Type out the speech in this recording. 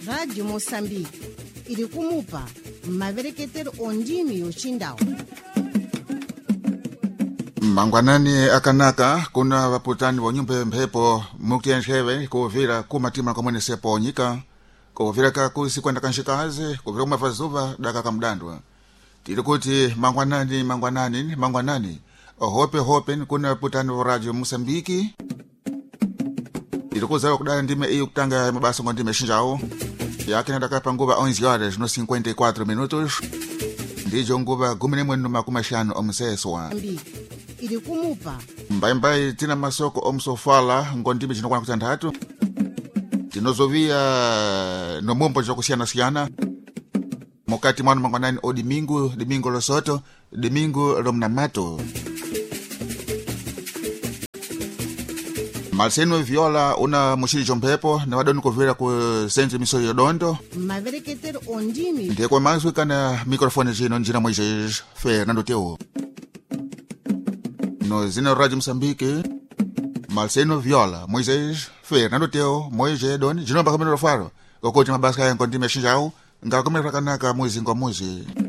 Rádio Moçambique ili kumupa mavereketero ondimi yochindao. Mangwanani akanaka kuna waputani wanyumbe mpepo muktiensheve kuvira kumatima kamwene sepo onyika kuvira kakusi kwenda kanshikazi kuvira kumafazuva daka kamdandwa tiri kuti mangwanani hope kuna waputani wa Radio Mosambiki tiri kuzawa kudala ndime iyo kutanga mabasa ngondime shinjao yake nadaka panguva 11 horas no 54 minutos ndijo nguva 11:50 omseswa ili kumupa mbaimbai tina masoko omsofala ngondime chinokwana kutandatu tinozovia nomumbo jokusiyana mokati mwana mangwanani o domingo losoto domingo lomnamato Marcelo Viola una mushiri jompepo na wadoni kuvira ku Centro Miso Yodondo mavereketero ondimi ndeko mazwi kana mikrofoni zino njina Moisés Fernando Teu no zina Radio Mosambiki Marcelo Viola Moisés Fernando Teu Moisés Don jino bakameno faro kokoti mabasa ya ngondime shinjao ngakomera kanaka mwezi ngomuzi